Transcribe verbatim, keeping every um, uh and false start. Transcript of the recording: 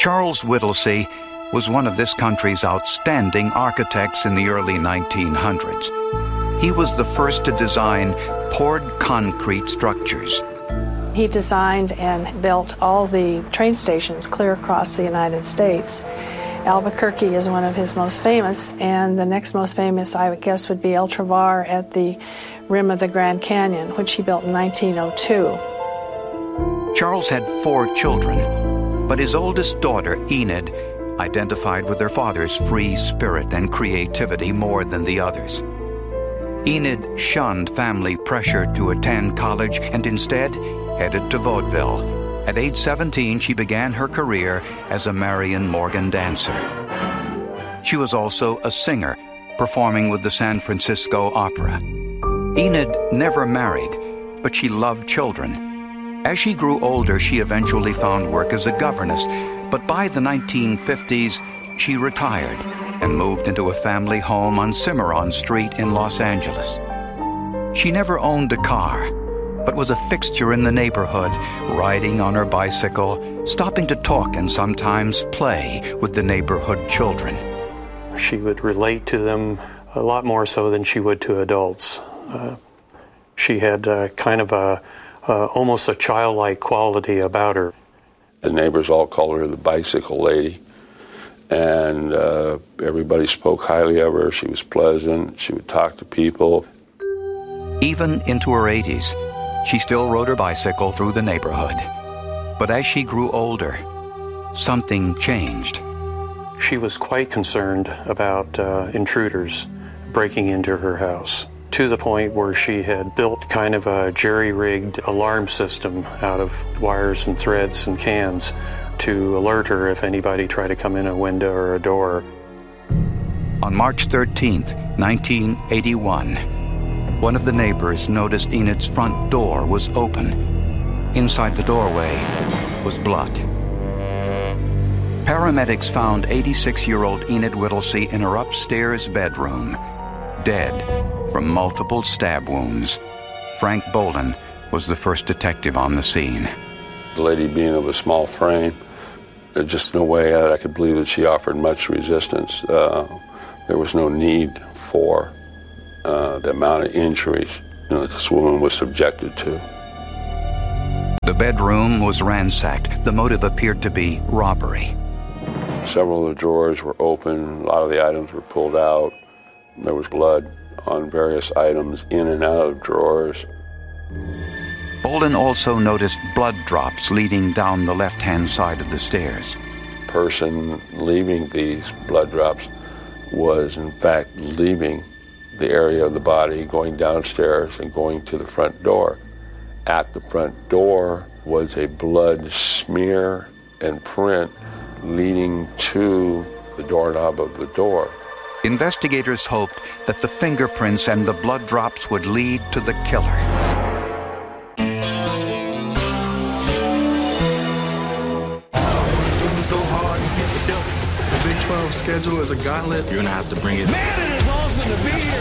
Charles Whittlesey was one of this country's outstanding architects in the early nineteen hundreds. He was the first to design poured concrete structures. He designed and built all the train stations clear across the United States. Albuquerque is one of his most famous, and the next most famous, I would guess, would be El Travar at the rim of the Grand Canyon, which he built in nineteen oh two. Charles had four children, but his oldest daughter, Enid, identified with her father's free spirit and creativity more than the others. Enid shunned family pressure to attend college and instead headed to vaudeville. At age seventeen, she began her career as a Marion Morgan dancer. She was also a singer, performing with the San Francisco Opera. Enid never married, but she loved children. As she grew older, she eventually found work as a governess, but by the nineteen fifties, she retired and moved into a family home on Cimarron Street in Los Angeles. She never owned a car, but was a fixture in the neighborhood, riding on her bicycle, stopping to talk and sometimes play with the neighborhood children. She would relate to them a lot more so than she would to adults. Uh, she had uh, kind of a uh, almost a childlike quality about her. The neighbors all called her the bicycle lady, and uh, everybody spoke highly of her. She was pleasant. She would talk to people. Even into her eighties, she still rode her bicycle through the neighborhood. But as she grew older, something changed. She was quite concerned about uh, intruders breaking into her house, to the point where she had built kind of a jerry-rigged alarm system out of wires and threads and cans to alert her if anybody tried to come in a window or a door. On March thirteenth, nineteen eighty-one, one of the neighbors noticed Enid's front door was open. Inside the doorway was blood. Paramedics found eighty-six-year-old Enid Whittlesey in her upstairs bedroom, dead from multiple stab wounds. Frank Bolden was the first detective on the scene. The lady being of a small frame, there's just no way that I could believe that she offered much resistance. Uh, there was no need for uh, the amount of injuries, you know, that this woman was subjected to. The bedroom was ransacked. The motive appeared to be robbery. Several of the drawers were open. A lot of the items were pulled out. There was blood on various items in and out of drawers. Bolden also noticed blood drops leading down the left-hand side of the stairs. The person leaving these blood drops was, in fact, leaving the area of the body, going downstairs and going to the front door. At the front door was a blood smear and print leading to the doorknob of the door. Investigators hoped that the fingerprints and the blood drops would lead to the killer. Go hard, get the dope. The Big twelve schedule is a gauntlet. You're gonna have to bring it. Man, it is awesome to be here.